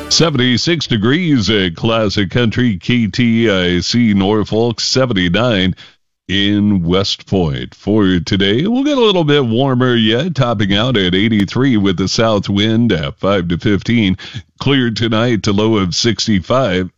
76 degrees at Classic Country KTIC Norfolk, 79 in West Point. For today, we'll get a little bit warmer yet, topping out at 83 with the south wind at 5 to 15. Clear tonight to low of 65.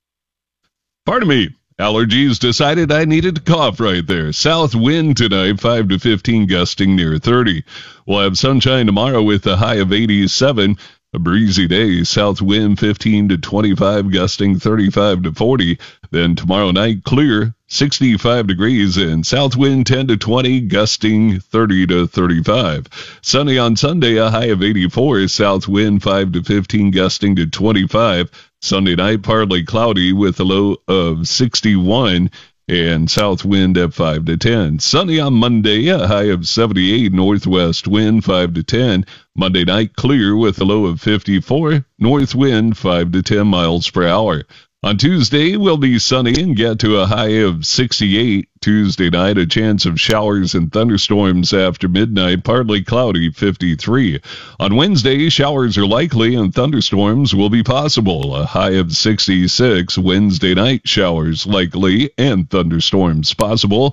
Pardon me. Allergies decided I needed to cough right there. South wind tonight, 5 to 15, gusting near 30. We'll have sunshine tomorrow with a high of 87. A breezy day, south wind 15 to 25, gusting 35 to 40. Then tomorrow night, clear, 65 degrees, and south wind 10 to 20, gusting 30 to 35. Sunny on Sunday, a high of 84, south wind 5 to 15, gusting to 25. Sunday night, partly cloudy with a low of 61. And south wind at 5 to 10. Sunny on Monday, a high of 78, northwest wind 5 to 10. Monday night, clear with a low of 54, north wind 5 to 10 miles per hour. On Tuesday, we'll be sunny and get to a high of 68. Tuesday night, a chance of showers and thunderstorms after midnight, partly cloudy, 53. On Wednesday, showers are likely and thunderstorms will be possible, a high of 66. Wednesday night, showers likely and thunderstorms possible,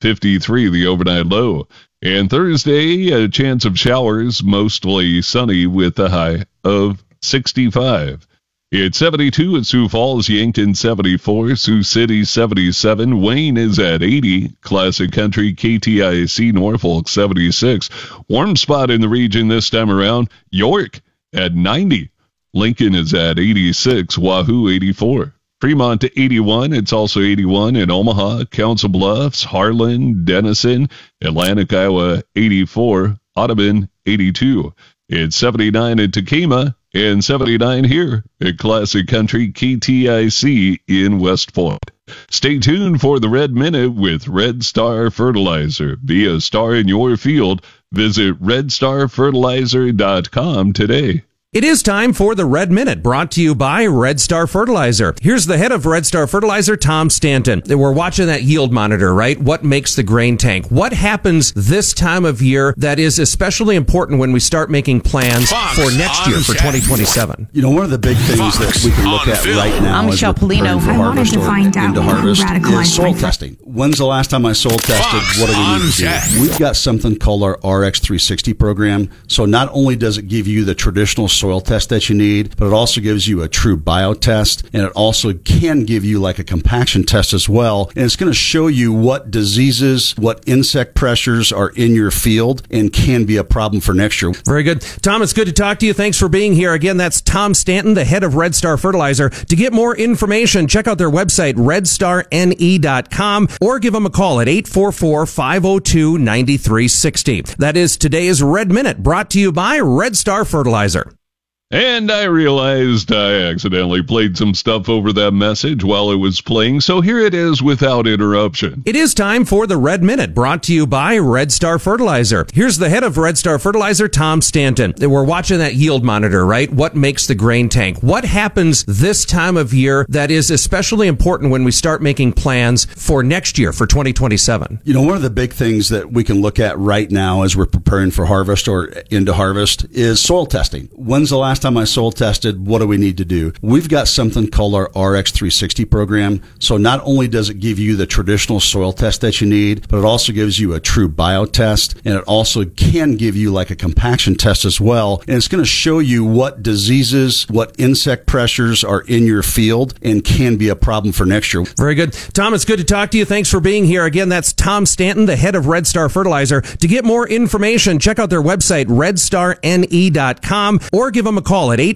53 the overnight low. And Thursday, a chance of showers, mostly sunny with a high of 65. It's 72 at Sioux Falls, Yankton 74, Sioux City 77, Wayne is at 80, Classic Country KTIC Norfolk 76. Warm spot in the region this time around, York at 90, Lincoln is at 86, Wahoo 84. Fremont to 81, it's also 81 in Omaha, Council Bluffs, Harlan, Denison, Atlantic, Iowa 84, Audubon 82. It's 79 in Tekamah and 79 here at Classic Country KTIC in West Point. Stay tuned for the Red Minute with Red Star Fertilizer. Be a star in your field. Visit redstarfertilizer.com today. It is time for the Red Minute, brought to you by Red Star Fertilizer. Here's the head of Red Star Fertilizer, Tom Stanton. We're watching that yield monitor, right? What makes the grain tank? What happens this time of year that is especially important when we start making plans for next year, for 2027? You know, one of the big things that we can look at right now as we're preparing for harvest or into harvest is soil testing. When's the last time I soil tested? What do we need to do? We've got something called our RX360 program. So not only does it give you the traditional soil test that you need, but it also gives you a true biotest, and it also can give you like a compaction test as well. And it's going to show you what diseases, what insect pressures are in your field and can be a problem for next year. Very good. Tom, it's good to talk to you. Thanks for being here. Again, that's Tom Stanton, the head of Red Star Fertilizer. To get more information, check out their website, redstarne.com, or give them a call at 844-502-9360. That is today's Red Minute, brought to you by Red Star Fertilizer. And I realized I accidentally played some stuff over that message while it was playing, so here it is without interruption. It is time for the Red Minute, brought to you by Red Star Fertilizer. Here's the head of Red Star Fertilizer, Tom Stanton. We're watching that yield monitor, right? What makes the grain tank? What happens this time of year that is especially important when we start making plans for next year, for 2027? You know, one of the big things that we can look at right now as we're preparing for harvest or into harvest is soil testing. When's the last time I soil tested? What do we need to do? We've got something called our RX360 program. So not only does it give you the traditional soil test that you need, but it also gives you a true biotest, and it also can give you like a compaction test as well. And it's going to show you what diseases, what insect pressures are in your field and can be a problem for next year. Very good. Tom, it's good to talk to you. Thanks for being here. Again, that's Tom Stanton, the head of Red Star Fertilizer. To get more information, check out their website, redstarne.com, or give them a call at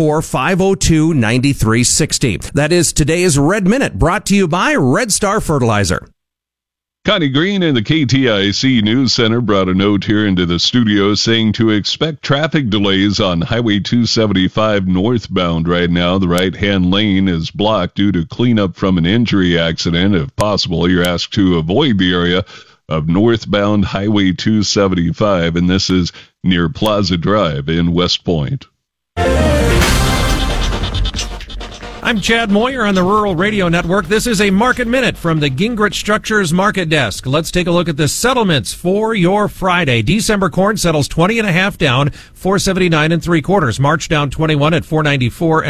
844-502-9360. That is today's Red Minute, brought to you by Red Star Fertilizer. Connie Green in the KTIC News Center brought a note here into the studio saying to expect traffic delays on Highway 275 northbound right now. The right-hand lane is blocked due to cleanup from an injury accident. If possible, you're asked to avoid the area of northbound Highway 275, and this is near Plaza Drive in West Point. I'm Chad Moyer on the Rural Radio Network. This is a Market Minute from the Gingrich Structures Market Desk. Let's take a look at the settlements for your Friday. December corn settles 20.5 down, 479 3/4. March down 21 at 494.